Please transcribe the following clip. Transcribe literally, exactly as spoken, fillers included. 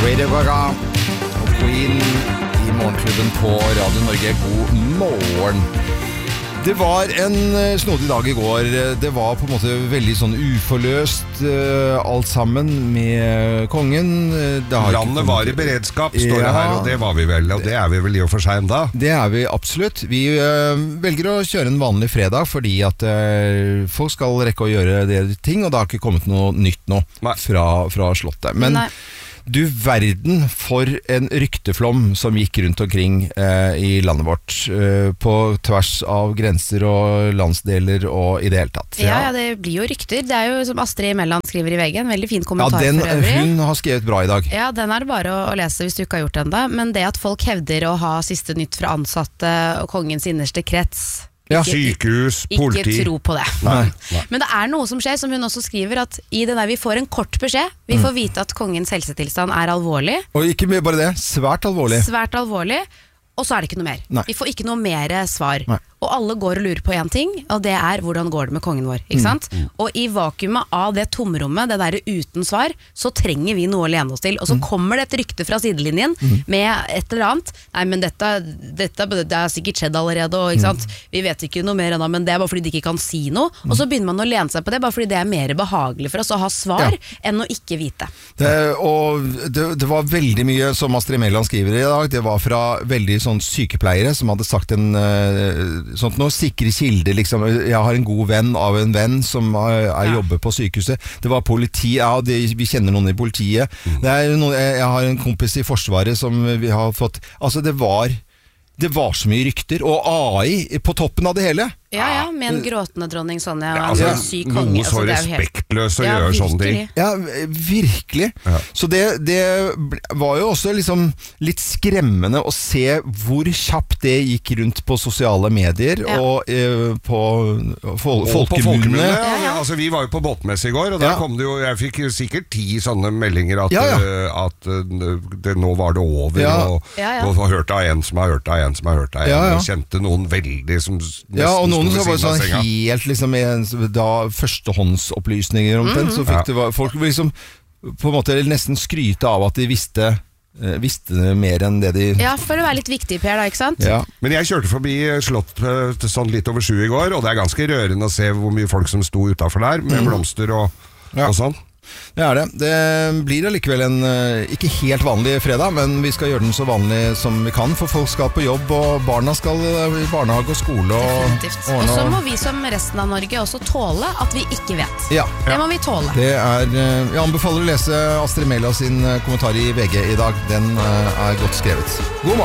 Radio Gaga og Queen i Morgenklubben på Radio Norge. God morgen. Det var en snodig dag i går. Det var på en måte veldig sånn uforløst uh, alt sammen med kongen. Landet var i beredskap, står det ja, her, og det var vi vel, og det er vi vel i og for seg enda. Det er vi absolutt. Vi uh, velger å kjøre en vanlig fredag fordi at uh, folk skal rekke å gjøre det ting, og det har ikke kommet noe nytt nå fra, fra slottet. Men Nei. Du verden for en rykteflom som gikk rundt omkring eh, i landet vårt, eh, på tvers av grenser og landsdeler og i det hele tatt. Ja, ja, det blir jo rykter. Det er jo som Astrid Melland skriver i V G, en veldig fin kommentar ja, den, for øvrig. Hun har skrevet bra i dag. Ja, den er det bare å, å lese hvis du ikke har gjort det enda. Men det at folk hevder å ha siste nytt fra ansatte og kongens innerste krets, ja. Ikke, sykehus, politi. Ikke tro på det. Nei, nei. Men det er noe som skjer, som hun også skriver, at i det der vi får en kort beskjed. Vi får vite at kongens helsetilstand er alvorlig. Og ikke bare det, svært alvorlig. Svært alvorlig, og så er det ikke noe mer. Nei. Vi får ikke noe mer svar. Nei. Og alle går og lurer på en ting, og det er hvordan går det med kongen vår, ikke sant? Mm. Og i vakuumet av det tomrommet, det der uten svar, så trenger vi noe å lene oss til. Og så mm. kommer det et rykte fra sidelinjen mm. med et eller annet. Nei, men dette, dette det er sikkert skjedd allerede, og, ikke sant? Mm. Vi vet ikke noe mer ennå, men det er bare fordi de ikke kan si noe. Og så begynner man å lene seg på det, bare fordi det er mer behagelig for oss å ha svar, ja. enn å ikke vite. Det, og det, det var veldig mye, som Astrid Melland skriver i dag, det var fra veldig sånn sykepleiere som hadde sagt en sånt noe, sikre kilder liksom. Jeg har en god venn av en venn som er, er ja. jobber på sykehuset. Det var politi, ja, det, vi kjenner noen i politiet. Mm. Det er noen, jeg, jeg har en kompis i Forsvaret som vi har fått, altså det var det var så mye rykter, og A I på toppen av det hele. Ja, ja, med en gråtende dronning Sonja, ja, og altså, en syk konge. Noe så altså, respektløs å ja, gjøre sånne ting. Ja, virkelig. Ja. Så det, det var jo også liksom litt skremmende å se hvor kjapt det gikk rundt på sosiale medier, ja. og eh, på fol folkemunne. Ja, ja. Altså, vi var jo på båtmesse i går, og der ja. kom det jo, jeg fikk jo sikkert ti sånne meldinger at, ja, ja. Uh, at uh, det, nå var det over, ja. og, ja, ja. og så hørte av en som har hørt av en som har hørt av en, ja, ja. og kjente noen veldig som nesten ja, og noen som var sånn helt liksom da førstehåndsopplysninger omtrent, mm. så fikk det, folk liksom på en måte nesten skryte av at de visste visste mer enn det de Ja, for å være litt viktig, Per, da, ikke sant? Ja. Men jeg kjørte forbi slott sånn litt over sju i går, og det er ganske rørende å se hvor mye folk som sto utenfor der med mm. blomster og, ja. og sånn. Det er det. Det blir allikevel en ikke helt vanlig fredag, men vi skal gjøre den så vanlig som vi kan, for folk skal på jobb, og barna skal i barnehage og skole. Og, definitivt. Og så må vi som resten av Norge også tåle at vi ikke vet. Ja. Det må vi tåle. Det er, jeg anbefaler å lese Astrid Melland sin kommentar i V G i dag. Den er godt skrevet. God morgen!